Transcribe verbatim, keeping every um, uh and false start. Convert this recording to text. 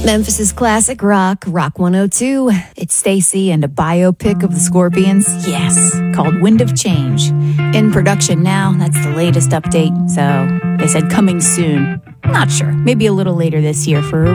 Memphis's classic rock, Rock one oh two. It's Stacy and a biopic of the Scorpions, yes, called Wind of Change. In production now, that's the latest update, so they said coming soon. Not sure, maybe a little later this year for a